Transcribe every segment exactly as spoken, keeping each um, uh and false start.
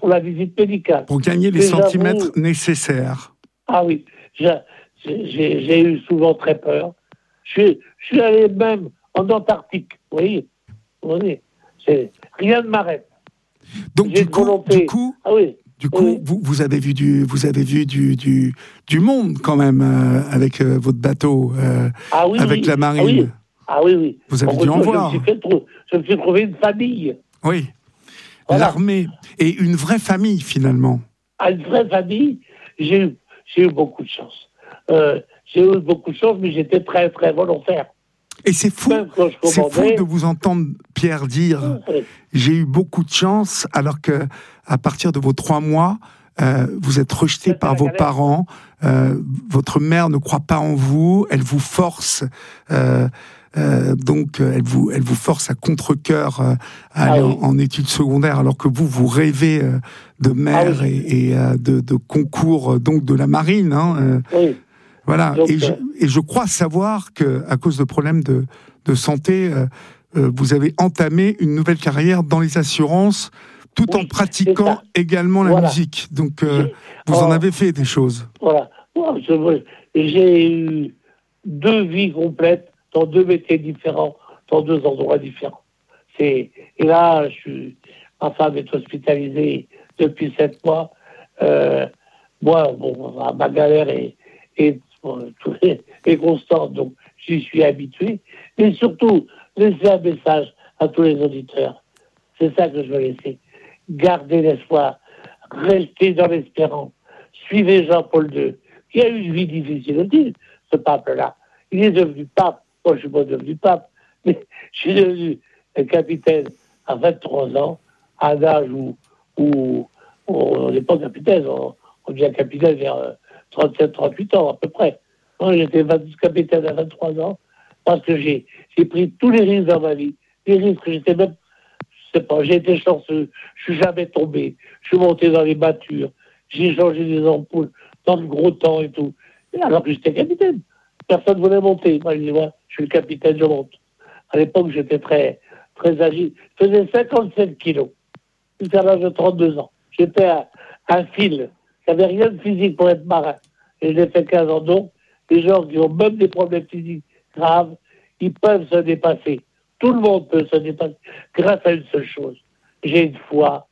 pour la visite médicale. Pour gagner les Mais centimètres j'avoue- nécessaires. Ah oui, j'ai, j'ai, j'ai eu souvent très peur. Je suis, je suis allé même en Antarctique, vous voyez. Vous voyez, c'est, rien ne m'arrête. Donc J'ai du une coup, volonté. du coup, Ah oui. du coup, Oui. vous, vous avez vu du, vous avez vu du, du, du monde quand même euh, avec euh, votre bateau, euh, Ah oui, avec oui. la Ah marine. oui, ah oui, oui. Vous avez En dû en retour, voir. Je me, suis fait trou- je me suis trouvé une famille. Oui. Voilà. L'armée et une vraie famille finalement. À une vraie famille, j'ai eu, j'ai eu beaucoup de chance. Euh, j'ai eu beaucoup de chance, mais j'étais très, très volontaire. Et c'est fou, Même quand je c'est commandais- fou de vous entendre, Pierre, dire Oui. j'ai eu beaucoup de chance, alors que à partir de vos trois mois, euh, vous êtes rejeté C'était par la vos galère. parents. Euh, votre mère ne croit pas en vous, elle vous force. Euh, euh, donc, euh, elle vous, elle vous force à contre-cœur euh, à Ah aller oui. en, en études secondaires, alors que vous, vous rêvez euh, de mer Ah oui. et, et euh, de, de concours, euh, donc de la marine. Hein, euh, Oui. voilà. Donc, et, je, euh, et je crois savoir que, à cause de problèmes de, de santé, euh, euh, vous avez entamé une nouvelle carrière dans les assurances, tout en Oui, pratiquant c'est ça. également la Voilà. musique. Donc, euh, J'ai- vous en oh, avez fait des choses. Voilà. Moi, je- J'ai eu deux vies complètes dans deux métiers différents, dans deux endroits différents. C'est, et là, je suis, ma femme est hospitalisée depuis sept mois. Euh, moi, bon, ma galère est, est, bon, est, est constante, donc j'y suis habitué. Mais surtout, laisser un message à tous les auditeurs. C'est ça que je veux laisser. Gardez l'espoir. Restez dans l'espérance. Suivez Jean-Paul deux, qui a eu une vie difficile aussi, ce pape-là. Il est devenu pape. Moi, je ne suis pas devenu pape, mais je suis devenu un capitaine à vingt-trois ans, à un âge où, où, où on n'est pas capitaine, on, on devient capitaine vers euh, trente-sept trente-huit ans à peu près. Moi, j'étais capitaine à vingt-trois ans parce que j'ai, j'ai pris tous les risques dans ma vie. Les risques que j'étais même, je sais pas, j'ai été chanceux, je suis jamais tombé, je suis monté dans les battures, j'ai changé des ampoules dans le gros temps et tout. Et alors que j'étais capitaine. Personne ne voulait monter. Moi, je dis, moi, je suis le capitaine, je monte. À l'époque, j'étais très, très agile. Je faisais cinquante-sept kilos. Jusqu'à l'âge de trente-deux ans. J'étais un, un fil. Il n'y avait rien de physique pour être marin. Et j'ai fait quinze ans. Donc, les gens qui ont même des problèmes physiques graves, ils peuvent se dépasser. Tout le monde peut se dépasser grâce à une seule chose. J'ai une foi,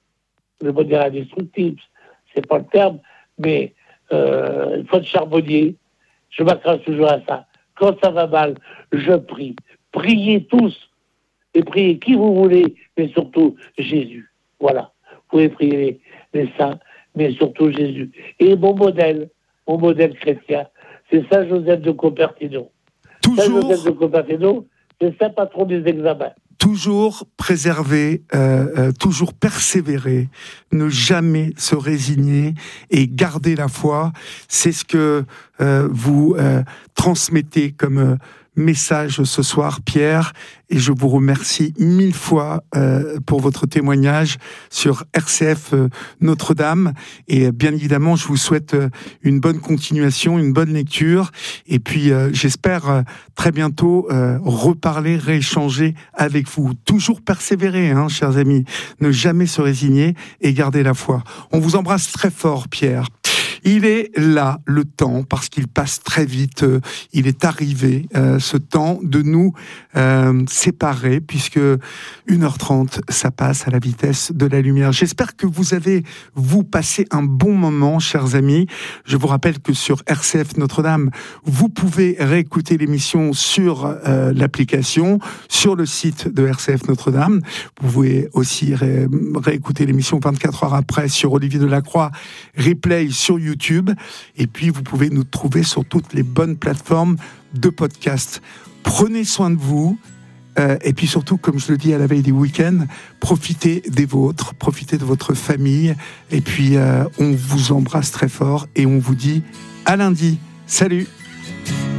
je ne veux pas dire indestructible, c'est pas le terme, mais euh, une foi de charbonnier. Je m'accroche toujours à ça. Quand ça va mal, je prie. Priez tous. Et priez qui vous voulez, mais surtout Jésus. Voilà. Vous pouvez prier les, les saints, mais surtout Jésus. Et mon modèle, mon modèle chrétien, c'est Saint Joseph de Cupertino. Saint Joseph de Toujours, Cupertino, c'est Saint patron des examens. toujours préserver, euh, euh, toujours persévérer, ne jamais se résigner et garder la foi. C'est ce que euh, vous euh, transmettez comme euh, message ce soir, Pierre, et je vous remercie mille fois euh, pour votre témoignage sur R C F euh, Notre-Dame, et bien évidemment je vous souhaite euh, une bonne continuation, une bonne lecture, et puis euh, j'espère euh, très bientôt euh, reparler, rééchanger avec vous. Toujours persévérer, hein, chers amis, ne jamais se résigner et garder la foi. On vous embrasse très fort, Pierre. Il est là, le temps, parce qu'il passe très vite. Euh, il est arrivé, euh, ce temps, de nous euh, séparer, puisque une heure trente, ça passe à la vitesse de la lumière. J'espère que vous avez, vous, passé un bon moment, chers amis. Je vous rappelle que sur R C F Notre-Dame, vous pouvez réécouter l'émission sur euh, l'application, sur le site de R C F Notre-Dame. Vous pouvez aussi ré- réécouter l'émission vingt-quatre heures après sur Olivier Delacroix, replay sur YouTube. YouTube, et puis vous pouvez nous trouver sur toutes les bonnes plateformes de podcast. Prenez soin de vous, euh, et puis surtout, comme je le dis à la veille des week-ends, profitez des vôtres, profitez de votre famille, et puis euh, on vous embrasse très fort, et on vous dit à lundi. Salut!